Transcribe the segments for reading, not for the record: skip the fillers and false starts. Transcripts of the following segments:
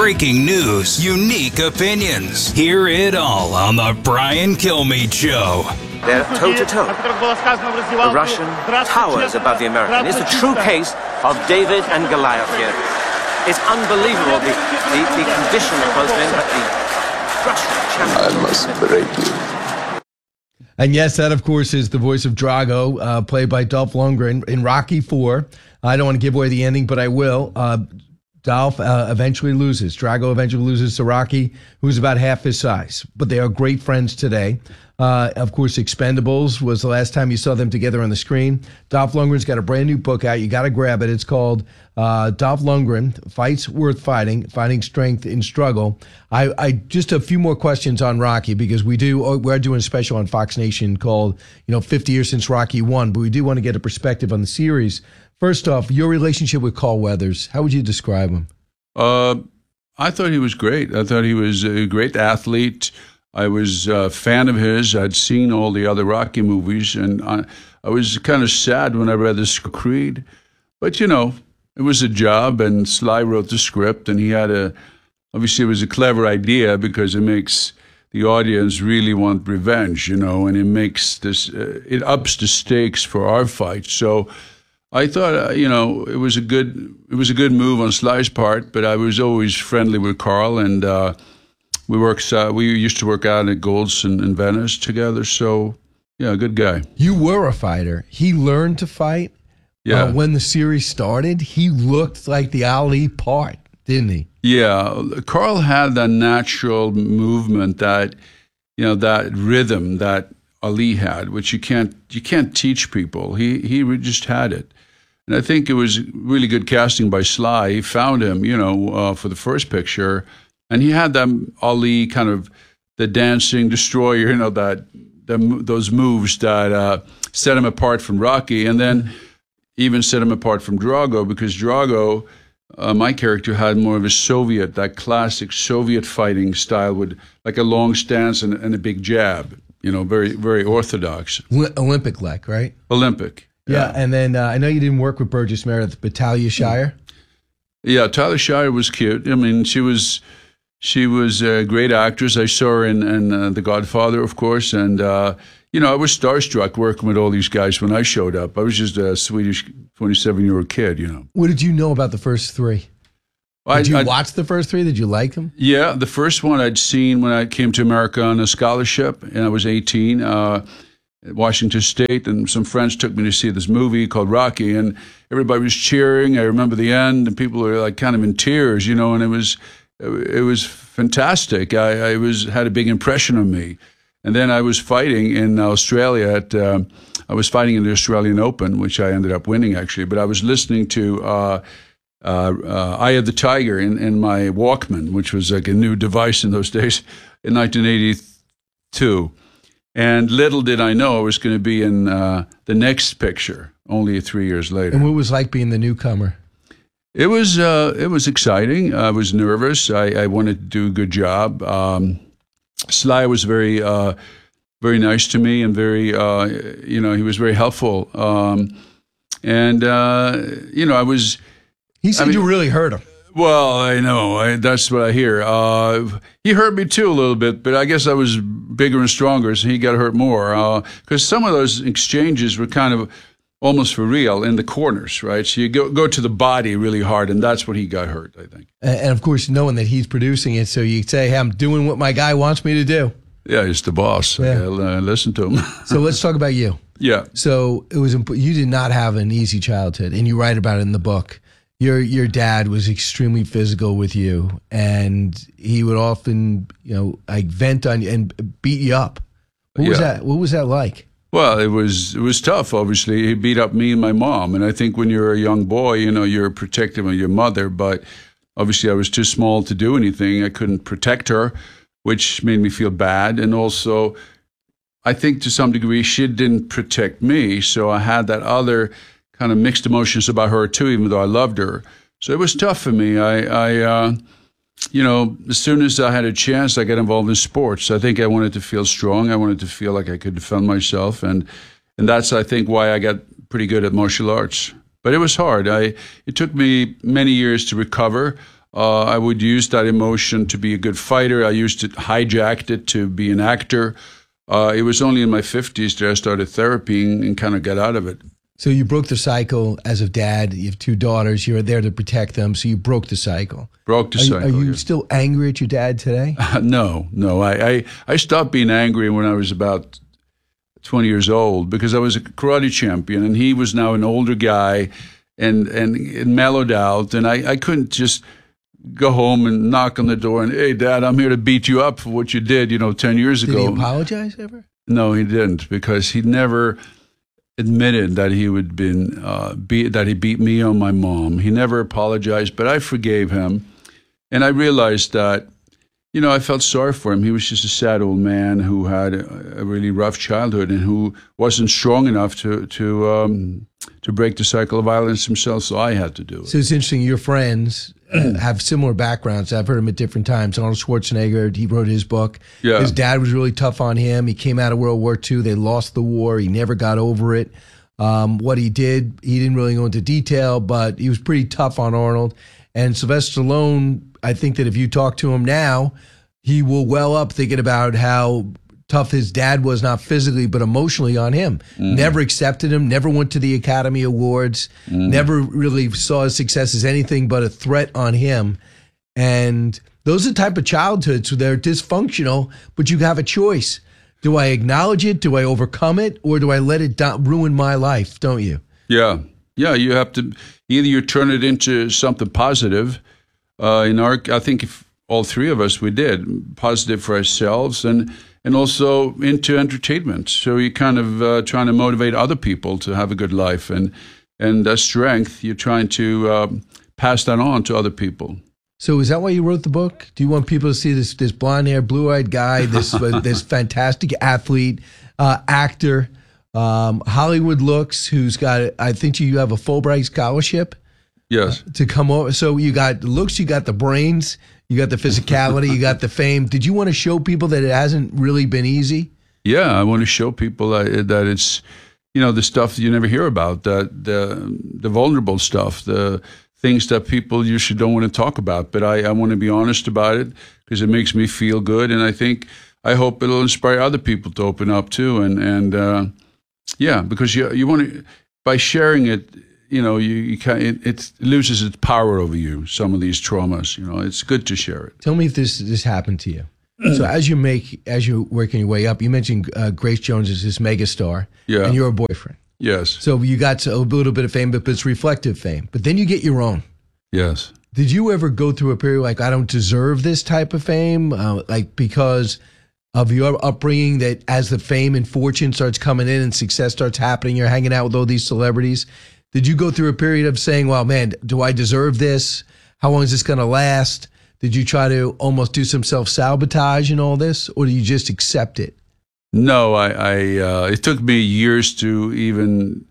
breaking news, unique opinions. Hear it all on The Brian Kilmeade Show. They're toe-to-toe. The Russian towers above the American. It's a true case of David and Goliath here. It's unbelievable, the condition of both men, but the Russian champion. I must break you. And yes, that, of course, is the voice of Drago, played by Dolph Lundgren in Rocky IV. I don't want to give away the ending, but I will. Dolph eventually loses. Drago eventually loses to Rocky, who's about half his size. But they are great friends today. Of course, Expendables was the last time you saw them together on the screen. Dolph Lundgren's got a brand new book out. You got to grab it. It's called Dolph Lundgren, Fights Worth Fighting, Finding Strength in Struggle. I just a few more questions on Rocky, because we're doing a special on Fox Nation called 50 years since Rocky won, but we do want to get a perspective on the series. First off, your relationship with Carl Weathers, how would you describe him? I thought he was great. I thought he was a great athlete. I was a fan of his. I'd seen all the other Rocky movies, and I was kind of sad when I read the Creed. But, it was a job, and Sly wrote the script, and obviously it was a clever idea because it makes the audience really want revenge, and it makes it ups the stakes for our fight. So I thought, it was a good move on Sly's part, but I was always friendly with Carl, and we used to work out at Gold's in Venice together. So, yeah, good guy. You were a fighter. He learned to fight. Yeah. When the series started, he looked like the Ali part, didn't he? Yeah. Carl had that natural movement, that rhythm that Ali had, which you can't teach people. He just had it. And I think it was really good casting by Sly. He found him, for the first picture. And he had that Ali kind of the dancing destroyer, those moves that set him apart from Rocky, and then even set him apart from Drago, because Drago, my character, had more of that classic Soviet fighting style with like a long stance and a big jab, very, very orthodox. Olympic-like, right? Olympic. Yeah, and then I know you didn't work with Burgess Meredith, but Talia Shire? Yeah, Talia Shire was cute. I mean, she was a great actress. I saw her in The Godfather, of course, and I was starstruck working with all these guys when I showed up. I was just a Swedish 27-year-old kid, What did you know about the first three? Did you watch the first three? Did you like them? Yeah, the first one I'd seen when I came to America on a scholarship, and I was 18, at Washington State, and some friends took me to see this movie called Rocky, and everybody was cheering. I remember the end, and people were like kind of in tears, and it was fantastic. Had a big impression on me. And then I was fighting in Australia I was fighting in the Australian Open, which I ended up winning actually, but I was listening to Eye of the Tiger in my Walkman, which was like a new device in those days, in 1982. And little did I know I was going to be in the next picture only 3 years later. And what was it like being the newcomer? It was exciting. I was nervous. I wanted to do a good job. Sly was very nice to me, and he was very helpful. He said you really hurt him. Well, I know. That's what I hear. He hurt me too a little bit, but I guess I was bigger and stronger, so he got hurt more. Because some of those exchanges were kind of almost for real in the corners, right? So you go to the body really hard, and that's what he got hurt, I think. And of course, knowing that he's producing it, so you say, hey, I'm doing what my guy wants me to do. Yeah, he's the boss. Yeah. I gotta listen to him. So let's talk about you. Yeah. So you did not have an easy childhood, and you write about it in the book. Your dad was extremely physical with you, and he would often, vent on you and beat you up. What was that? What was that like? Well, it was tough, obviously. He beat up me and my mom. And I think when you're a young boy, you're protective of your mother. But obviously I was too small to do anything. I couldn't protect her, which made me feel bad. And also, I think to some degree, she didn't protect me. So I had that other kind of mixed emotions about her too, even though I loved her. So it was tough for me. As soon as I had a chance, I got involved in sports. I think I wanted to feel strong. I wanted to feel like I could defend myself. And that's, I think, why I got pretty good at martial arts. But it was hard. It took me many years to recover. I would use that emotion to be a good fighter. I used it, hijacked it to be an actor. It was only in my 50s that I started therapy and kind of got out of it. So you broke the cycle as a dad. You have 2 daughters. You're there to protect them. So you broke the cycle. Broke the cycle. Are you still angry at your dad today? No. I stopped being angry when I was about 20 years old because I was a karate champion and he was now an older guy and mellowed out. And I couldn't just go home and knock on the door and, hey, Dad, I'm here to beat you up for what you did, 10 years ago. Did he apologize ever? No, he didn't, because he never admitted that he would that he beat me or my mom. He never apologized, but I forgave him. And I realized that, I felt sorry for him. He was just a sad old man who had a really rough childhood and who wasn't strong enough to break the cycle of violence himself, so I had to do it. So it's interesting, your friends have similar backgrounds. I've heard them at different times. Arnold Schwarzenegger, he wrote his book. Yeah. His dad was really tough on him. He came out of World War II. They lost the war. He never got over it. What he did, he didn't really go into detail, but he was pretty tough on Arnold. And Sylvester Stallone, I think that if you talk to him now, he will well up thinking about how tough his dad was, not physically, but emotionally on him. Never accepted him, never went to the Academy Awards, never really saw his success as anything but a threat on him. And those are the type of childhoods where they're dysfunctional, but you have a choice. Do I acknowledge it? Do I overcome it? Or do I let it ruin my life? Don't you? Yeah. You have to, either you turn it into something positive. I think if all 3 of us, we did positive for ourselves and also into entertainment. So you're kind of trying to motivate other people to have a good life, and that strength, you're trying to pass that on to other people. So is that why you wrote the book? Do you want people to see this blonde-haired, blue-eyed guy, this fantastic athlete, actor, Hollywood looks, who's got, I think you have a Fulbright scholarship? Yes. To come over. So you got the looks, you got the brains, you got the physicality, you got the fame. Did you want to show people that it hasn't really been easy? Yeah, I want to show people that it's, the stuff that you never hear about, the vulnerable stuff, the things that people usually don't want to talk about. But I want to be honest about it because it makes me feel good. And I hope it'll inspire other people to open up too. And because you want to, by sharing it, you can't, it loses its power over you, some of these traumas. It's good to share it. Tell me if this happened to you. So as you're working your way up, you mentioned Grace Jones is this megastar, and you're a boyfriend. Yes. So you got a little bit of fame, but it's reflective fame. But then you get your own. Yes. Did you ever go through a period like, I don't deserve this type of fame, because of your upbringing, that as the fame and fortune starts coming in and success starts happening, you're hanging out with all these celebrities? Did you go through a period of saying, well, man, do I deserve this? How long is this going to last? Did you try to almost do some self-sabotage in all this, or do you just accept it? No, it took me years to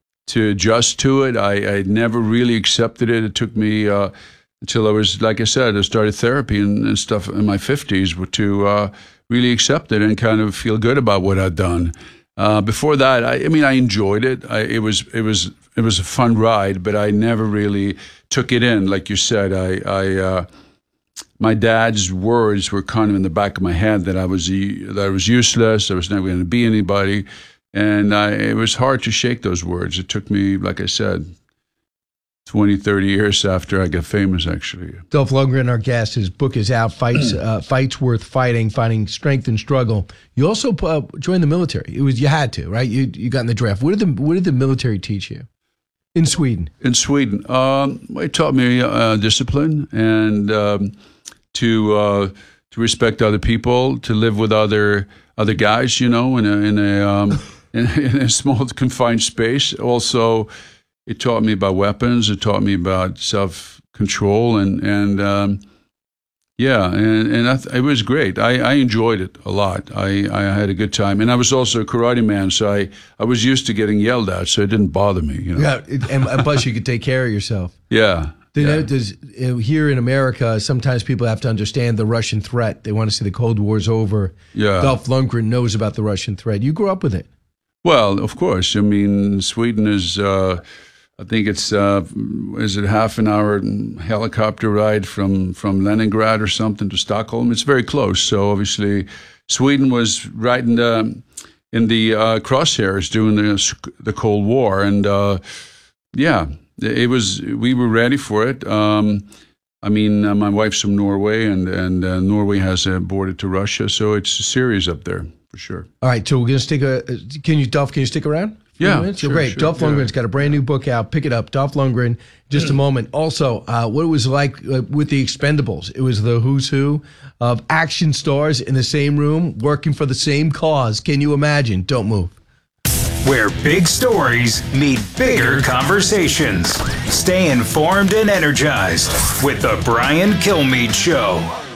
adjust to it. I never really accepted it. It took me until I was, like I said, I started therapy and stuff in my 50s to really accept it and kind of feel good about what I'd done. Before that, I enjoyed it. It was a fun ride, but I never really took it in. Like you said, my dad's words were kind of in the back of my head that I was useless. I was never going to be anybody, and it was hard to shake those words. It took me, like I said, 20, 30 years after I got famous, actually. Dolph Lundgren, our guest, his book is out, Fights Worth Fighting, Finding Strength and Struggle. You also joined the military. You had to, right? You got in the draft. What did the military teach you in Sweden? In Sweden, it taught me discipline and to respect other people, to live with other guys, in a small confined space. Also, it taught me about weapons. It taught me about self-control, it was great. I enjoyed it a lot. I had a good time, and I was also a karate man, so I was used to getting yelled at, so it didn't bother me. Yeah, and plus you could take care of yourself. Yeah. Here in America, sometimes people have to understand the Russian threat. They want to see the Cold War's over. Yeah. Dolph Lundgren knows about the Russian threat. You grew up with it. Well, of course. Sweden is I think it's is it half an hour helicopter ride from Leningrad or something to Stockholm. It's very close. So obviously, Sweden was right in the crosshairs during the Cold War, and it was. We were ready for it. My wife's from Norway, and Norway has a border to Russia, so it's serious up there for sure. All right, so we're going to stick Dolph, can you stick around? Yeah, sure, great. Sure, Dolph Lundgren's got a brand new book out. Pick it up, Dolph Lundgren. Just a moment. Also, what it was like with the Expendables. It was the who's who of action stars in the same room working for the same cause. Can you imagine? Don't move. Where big stories meet bigger conversations. Stay informed and energized with the Brian Kilmeade Show.